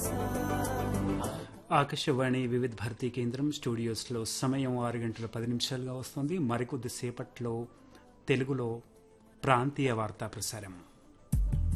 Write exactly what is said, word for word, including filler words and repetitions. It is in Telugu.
ఆకాశవాణి వివిధ భారతీ కేంద్రం స్టూడియోస్లో సమయం ఆరు గంటల పది నిమిషాలుగా వస్తుంది. మరికొద్దిసేపట్లో తెలుగులో ప్రాంతీయ వార్తా ప్రసారం.